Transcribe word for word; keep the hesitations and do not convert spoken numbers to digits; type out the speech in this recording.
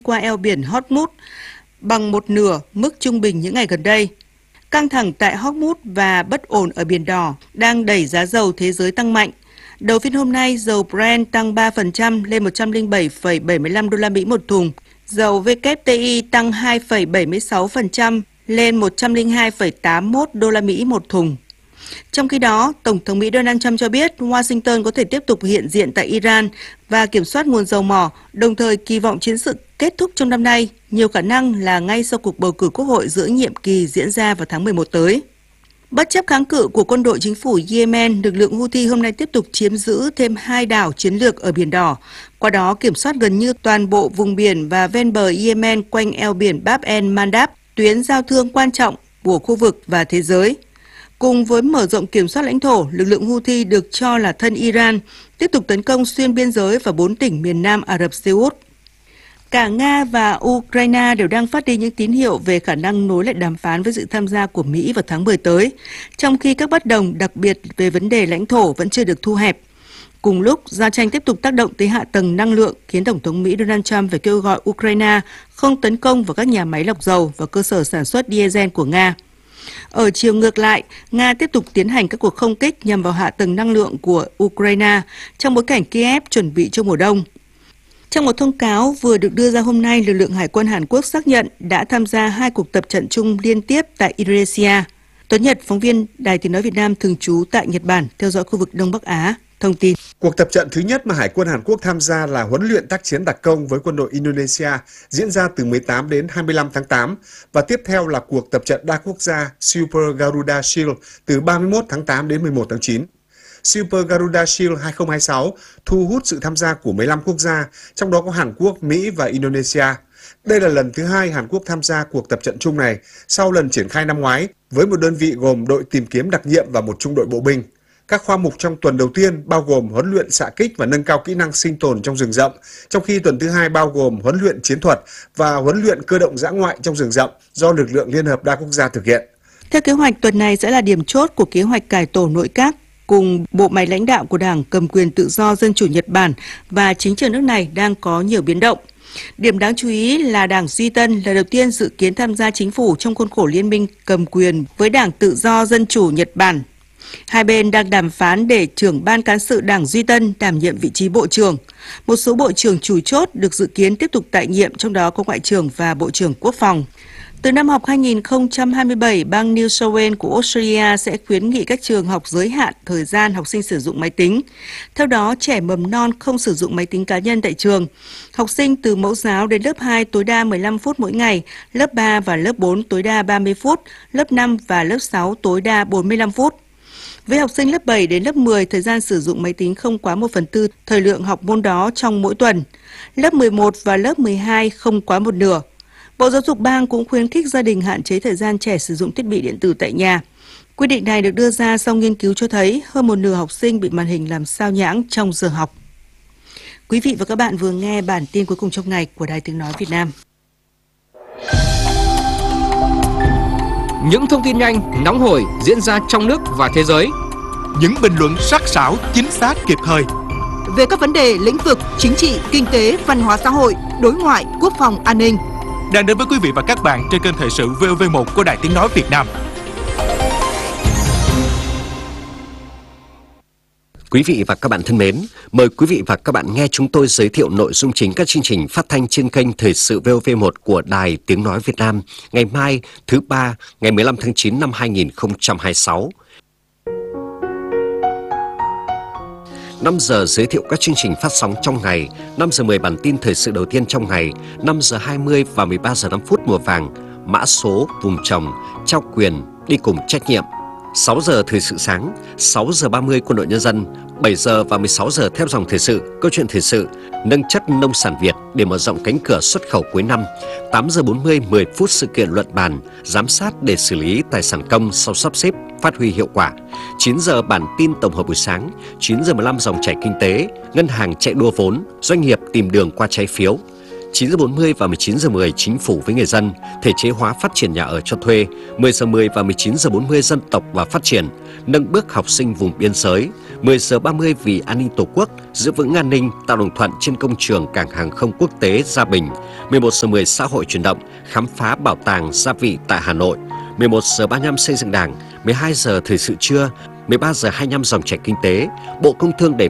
qua eo biển Hormuz, bằng một nửa mức trung bình những ngày gần đây. Căng thẳng tại Hormuz và bất ổn ở Biển Đỏ đang đẩy giá dầu thế giới tăng mạnh. Đầu phiên hôm nay, dầu Brent tăng ba phần trăm lên một trăm lẻ bảy phẩy bảy mươi lăm đô la Mỹ một thùng. Dầu W T I tăng hai phẩy bảy mươi sáu phần trăm lên một trăm lẻ hai phẩy tám mươi mốt đô la Mỹ một thùng. Trong khi đó, Tổng thống Mỹ Donald Trump cho biết Washington có thể tiếp tục hiện diện tại Iran và kiểm soát nguồn dầu mỏ, đồng thời kỳ vọng chiến sự kết thúc trong năm nay, nhiều khả năng là ngay sau cuộc bầu cử quốc hội giữa nhiệm kỳ diễn ra vào tháng mười một tới. Bất chấp kháng cự của quân đội chính phủ Yemen, lực lượng Houthi hôm nay tiếp tục chiếm giữ thêm hai đảo chiến lược ở Biển Đỏ, qua đó kiểm soát gần như toàn bộ vùng biển và ven bờ Yemen quanh eo biển Bab el-Mandab, tuyến giao thương quan trọng của khu vực và thế giới. Cùng với mở rộng kiểm soát lãnh thổ, lực lượng Houthi được cho là thân Iran tiếp tục tấn công xuyên biên giới vào bốn tỉnh miền Nam Ả Rập Xê Út. Cả Nga và Ukraine đều đang phát đi những tín hiệu về khả năng nối lại đàm phán với sự tham gia của Mỹ vào tháng mười tới, trong khi các bất đồng đặc biệt về vấn đề lãnh thổ vẫn chưa được thu hẹp. Cùng lúc, giao tranh tiếp tục tác động tới hạ tầng năng lượng, khiến Tổng thống Mỹ Donald Trump phải kêu gọi Ukraine không tấn công vào các nhà máy lọc dầu và cơ sở sản xuất diesel của Nga. Ở chiều ngược lại, Nga tiếp tục tiến hành các cuộc không kích nhằm vào hạ tầng năng lượng của Ukraine trong bối cảnh Kiev chuẩn bị cho mùa đông. Trong một thông cáo vừa được đưa ra hôm nay, lực lượng Hải quân Hàn Quốc xác nhận đã tham gia hai cuộc tập trận chung liên tiếp tại Indonesia. Tuấn Nhật, phóng viên Đài Tiếng nói Việt Nam thường trú tại Nhật Bản, theo dõi khu vực Đông Bắc Á, thông tin. Cuộc tập trận thứ nhất mà Hải quân Hàn Quốc tham gia là huấn luyện tác chiến đặc công với quân đội Indonesia diễn ra từ mười tám đến hai mươi lăm tháng tám và tiếp theo là cuộc tập trận đa quốc gia Super Garuda Shield từ ba mươi mốt tháng tám đến mười một tháng chín. Super Garuda Shield hai không hai sáu thu hút sự tham gia của mười lăm quốc gia, trong đó có Hàn Quốc, Mỹ và Indonesia. Đây là lần thứ hai Hàn Quốc tham gia cuộc tập trận chung này sau lần triển khai năm ngoái với một đơn vị gồm đội tìm kiếm đặc nhiệm và một trung đội bộ binh. Các khoa mục trong tuần đầu tiên bao gồm huấn luyện xạ kích và nâng cao kỹ năng sinh tồn trong rừng rậm, trong khi tuần thứ hai bao gồm huấn luyện chiến thuật và huấn luyện cơ động dã ngoại trong rừng rậm do lực lượng Liên hợp đa quốc gia thực hiện. Theo kế hoạch, tuần này sẽ là điểm chốt của kế hoạch cải tổ nội các cùng bộ máy lãnh đạo của Đảng cầm quyền tự do Dân chủ Nhật Bản và chính trường nước này đang có nhiều biến động. Điểm đáng chú ý là Đảng Duy Tân là đầu tiên dự kiến tham gia chính phủ trong khuôn khổ liên minh cầm quyền với Đảng Tự do Dân chủ Nhật Bản. Hai bên đang đàm phán để trưởng ban cán sự Đảng Duy Tân đảm nhiệm vị trí bộ trưởng. Một số bộ trưởng chủ chốt được dự kiến tiếp tục tại nhiệm, trong đó có Ngoại trưởng và Bộ trưởng Quốc phòng. Từ năm học hai nghìn không trăm hai mươi bảy, bang New South Wales của Australia sẽ khuyến nghị các trường học giới hạn thời gian học sinh sử dụng máy tính. Theo đó, trẻ mầm non không sử dụng máy tính cá nhân tại trường. Học sinh từ mẫu giáo đến lớp hai tối đa mười lăm phút mỗi ngày, lớp ba và lớp bốn tối đa ba mươi phút, lớp năm và lớp sáu tối đa bốn mươi lăm phút. Với học sinh lớp bảy đến lớp mười, thời gian sử dụng máy tính không quá một phần tư thời lượng học môn đó trong mỗi tuần. Lớp mười một và lớp mười hai không quá một nửa. Bộ Giáo dục bang cũng khuyến khích gia đình hạn chế thời gian trẻ sử dụng thiết bị điện tử tại nhà. Quyết định này được đưa ra sau nghiên cứu cho thấy hơn một nửa học sinh bị màn hình làm sao nhãng trong giờ học. Quý vị và các bạn vừa nghe bản tin cuối cùng trong ngày của Đài Tiếng nói Việt Nam. Những thông tin nhanh, nóng hổi diễn ra trong nước và thế giới. Những bình luận sắc sảo, chính xác, kịp thời về các vấn đề lĩnh vực chính trị, kinh tế, văn hóa xã hội, đối ngoại, quốc phòng, an ninh. Đang đến với quý vị và các bạn trên kênh thời sự vê o vê một của Đài Tiếng nói Việt Nam. Quý vị và các bạn thân mến, mời quý vị và các bạn nghe chúng tôi giới thiệu nội dung chính các chương trình phát thanh trên kênh thời sự vê o vê một của Đài Tiếng nói Việt Nam ngày mai, thứ ba, ngày mười lăm tháng chín năm hai nghìn không trăm hai mươi sáu. năm giờ giới thiệu các chương trình phát sóng trong ngày, năm giờ mười bản tin thời sự đầu tiên trong ngày, năm giờ hai mươi và mười ba giờ năm phút mùa vàng, mã số, vùng trồng, trao quyền, đi cùng trách nhiệm. sáu giờ thời sự sáng, sáu giờ ba mươi quân đội nhân dân, bảy giờ và mười sáu giờ theo dòng thời sự, câu chuyện thời sự, nâng chất nông sản Việt để mở rộng cánh cửa xuất khẩu cuối năm. tám giờ bốn mươi, mười phút sự kiện luận bàn, giám sát để xử lý tài sản công sau sắp xếp, phát huy hiệu quả. chín giờ bản tin tổng hợp buổi sáng, chín giờ mười lăm dòng chảy kinh tế, ngân hàng chạy đua vốn, doanh nghiệp tìm đường qua trái phiếu. chín giờ bốn mươi và mười chín giờ mười chính phủ với người dân, thể chế hóa phát triển nhà ở cho thuê. mười giờ mười và mười chín giờ bốn mươi dân tộc và phát triển, nâng bước học sinh vùng biên giới. mười giờ ba mươi vì an ninh Tổ quốc, giữ vững an ninh, tạo đồng thuận trên công trường cảng hàng không quốc tế Gia Bình. mười một giờ mười xã hội chuyển động, khám phá bảo tàng gia vị tại Hà Nội. mười một giờ ba mươi lăm xây dựng Đảng, mười hai giờ thời sự trưa, mười ba giờ hai mươi lăm dòng chảy kinh tế. Bộ Công Thương đẩy